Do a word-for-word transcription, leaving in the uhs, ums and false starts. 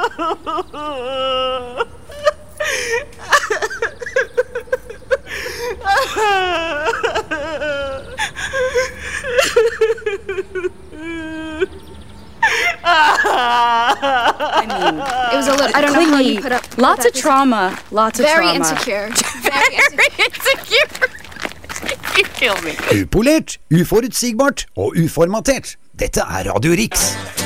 I mean, it was a little, I don't clingy. know how you put up Lots put of trauma. Lots of Very trauma. insecure. Very insecure. You kill me. Upolert, uforutsigbart og uformatert. Dette er Radio Riks.